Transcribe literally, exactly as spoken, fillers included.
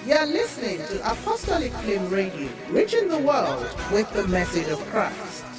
You're listening to Apostolic Flame Radio, reaching the world with the message of Christ.